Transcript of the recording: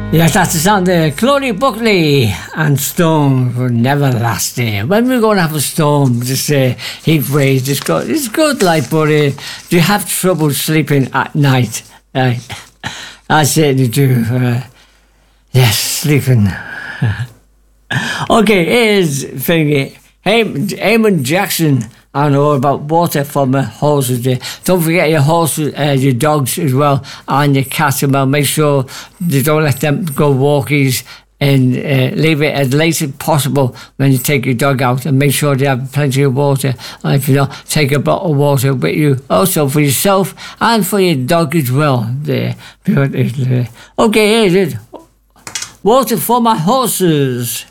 Yes, that's the sound there. Chloe Buckley and Storm will never last there. When we're going to have a storm, just heat waves, it's good, like, but do you have trouble sleeping at night? I certainly do. Yes, sleeping. Okay, here's thingy. Eamon Jackson. I know about water from horses there. Don't forget your horses, your dogs as well, and your cats as well. Make sure you don't let them go walkies and leave it as late as possible when you take your dog out, and make sure they have plenty of water. And if you don't, take a bottle of water with you, also for yourself and for your dog as well. There. Okay, here's it. Water for my horses.